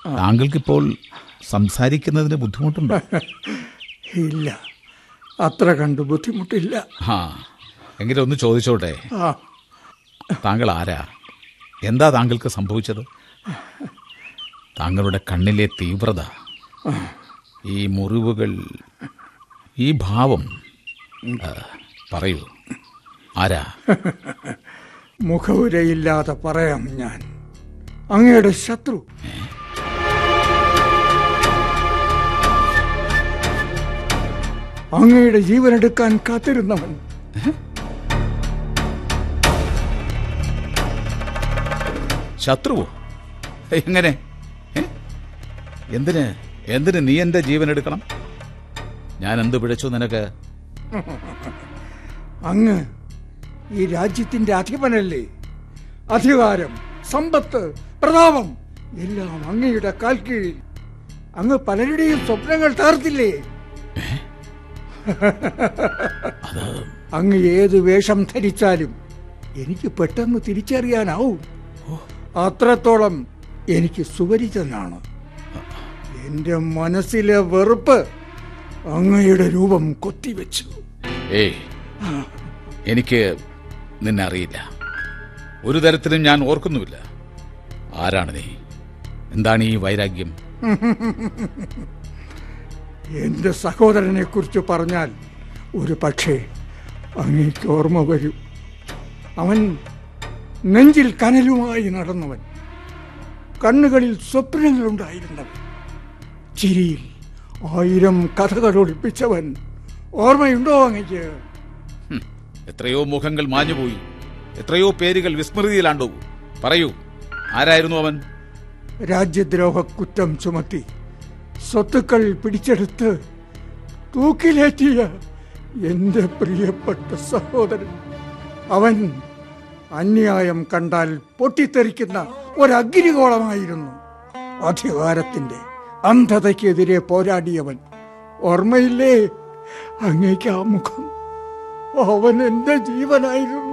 താങ്കൾക്കിപ്പോൾ സംസാരിക്കുന്നതിന് ബുദ്ധിമുട്ടുണ്ടോ? ഇല്ല, അത്ര കണ്ട് ബുദ്ധിമുട്ടില്ല. എങ്കിലും ഒന്ന് ചോദിച്ചോട്ടെ, താങ്കൾ ആരാ? എന്താ താങ്കൾക്ക് സംഭവിച്ചത്? താങ്കളുടെ കണ്ണിലെ തീവ്രത, ഈ മുറിവുകൾ, ഈ ഭാവം, പറയൂ, ആരാ? മുഖവുരയില്ലാതെ പറയാം, ഞാൻ അങ്ങയുടെ ശത്രു. അങ്ങയുടെ ജീവനെടുക്കാൻ കാത്തിരുന്നവൻ. ശത്രുവോ? എങ്ങനെ? എന്തിന് നീ എന്റെ ജീവൻ എടുക്കണം? ഞാൻ എന്ത് പിഴച്ചു നിനക്ക്? അങ്ങ് ഈ രാജ്യത്തിന്റെ അധിപനല്ലേ? അധികാരം, സമ്പത്ത്, പ്രതാപം എല്ലാം അങ്ങയുടെ കാൽ കീഴിൽ. അങ്ങ് പലരുടെയും സ്വപ്നങ്ങൾ തകർത്തില്ലേ? അങ്ങ് ഏത് വേഷം ധരിച്ചാലും എനിക്ക് പെട്ടെന്ന് തിരിച്ചറിയാനാവും. അത്രത്തോളം എനിക്ക് സുപരിചിതനാണ്. എന്റെ മനസ്സിലെ വെറുപ്പ് അങ്ങയുടെ രൂപം കൊത്തിവെച്ചു. എനിക്ക് നിന്നെ അറിയില്ല, ഒരു തരത്തിലും ഞാൻ ഓർക്കുന്നുമില്ല. ആരാണ് നീ? എന്താണ് ഈ വൈരാഗ്യം? എന്റെ സഹോദരനെ കുറിച്ച് പറഞ്ഞാൽ ഒരു പക്ഷേ അങ്ങേക്ക് ഓർമ്മ വരും. അവൻ നെഞ്ചിൽ കനലുമായി നടന്നവൻ, കണ്ണുകളിൽ സ്വപ്നങ്ങളുണ്ടായിരുന്നവൻ, ചിരിയിൽ 1000 കഥകൾ ഒളിപ്പിച്ചവൻ. ഓർമ്മയുണ്ടോ അങ്ങയ്ക്ക്? എത്രയോ മുഖങ്ങൾ മാഞ്ഞുപോയി, എത്രയോ പേരുകൾ വിസ്മൃതിയിലാണ്ടോ. പറയൂ, ആരായിരുന്നു അവൻ? രാജ്യദ്രോഹ കുറ്റം ചുമത്തി സ്വത്തുക്കൾ പിടിച്ചെടുത്ത് തൂക്കിലേറ്റിയ എന്റെ പ്രിയപ്പെട്ട സഹോദരൻ. അവൻ അന്യായം കണ്ടാൽ പൊട്ടിത്തെറിക്കുന്ന ഒരഗ്നിഗോളമായിരുന്നു. അധികാരത്തിന്റെ അന്ധതയ്ക്കെതിരെ പോരാടിയവൻ. ഓർമ്മയില്ലേ അങ്ങേക്ക് ആ മുഖം? അവൻ എന്റെ ജീവനായിരുന്നു.